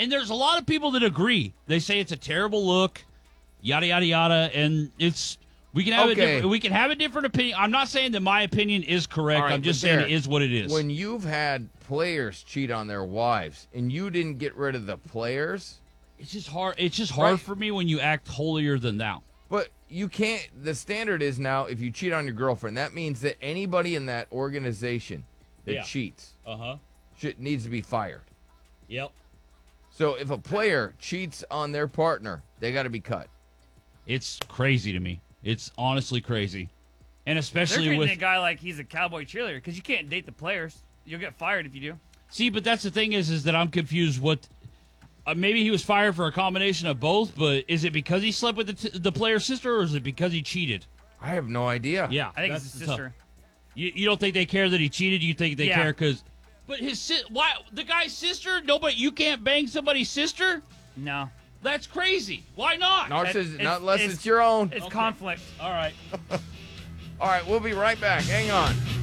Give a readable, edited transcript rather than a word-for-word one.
And there's a lot of people that agree. They say it's a terrible look, yada yada yada, and it's we can have a different opinion. I'm not saying that my opinion is correct. All right, I'm just but saying Derek, it is what it is. When you've had players cheat on their wives and you didn't get rid of the players, it's just hard. It's just Right. hard for me when you act holier than thou. but you can't. The standard is now if you cheat on your girlfriend, that means that anybody in that organization that cheats needs to be fired. Yep. So if a player cheats on their partner, they got to be cut. It's crazy to me. It's honestly crazy, and They're especially treating with a guy like he's a cowboy cheerleader because you can't date the players. You'll get fired if you do. See, but that's the thing is that I'm confused. What maybe he was fired for a combination of both, but is it because he slept with the player's sister, or is it because he cheated? I have no idea. Yeah, I think that's it's his the tough. sister. You don't think they care that he cheated? You think they care because? But why the guy's sister? Nobody, you can't bang somebody's sister. No. That's crazy. Why not? Not unless it's your own. It's conflict. All right. All right, we'll be right back. Hang on.